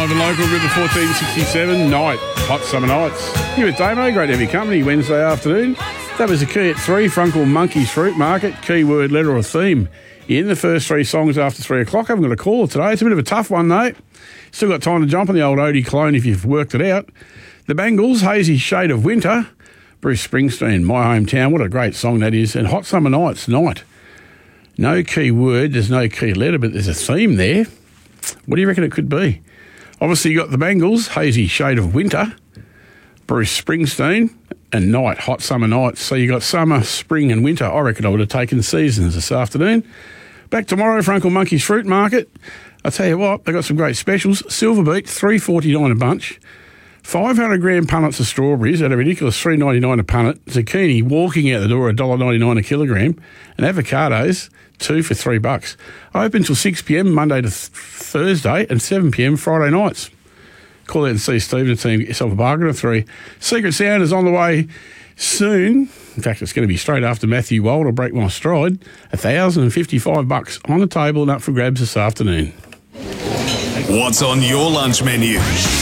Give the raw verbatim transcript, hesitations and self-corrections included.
Live and local, River fourteen sixty-seven, night, hot summer nights. Here with Damo, great to have your company Wednesday afternoon. That was the key at three, Frunkle Monkeys Fruit Market, keyword, letter or theme. In the first three songs after three o'clock. I haven't got a caller today. It's a bit of a tough one, though. Still got time to jump on the old Odie clone if you've worked it out. The Bangles, Hazy Shade of Winter. Bruce Springsteen, My Hometown. What a great song that is. And Hot Summer Nights, Night. No key word, there's no key letter, but there's a theme there. What do you reckon it could be? Obviously, you got the Bangles, Hazy Shade of Winter, Bruce Springsteen, and Night, Hot Summer Nights. So you got summer, spring and winter. I reckon I would have taken seasons this afternoon. Back tomorrow, Frunkle Monkeys Fruit Market. I tell you what, they got some great specials. Silver Beet, three forty-nine a bunch. five hundred gram punnets of strawberries at a ridiculous three ninety-nine a punnet. Zucchini walking out the door at one dollar ninety-nine a kilogram. And avocados, two for three bucks. Open till six p.m. Monday to th- Thursday and seven p.m. Friday nights. Call out and see Steve and the team. Get yourself a bargain of three. Secret Sound is on the way soon. In fact, it's going to be straight after Matthew Wold. I'll break my stride. one thousand fifty-five bucks on the table and up for grabs this afternoon. What's on your lunch menu?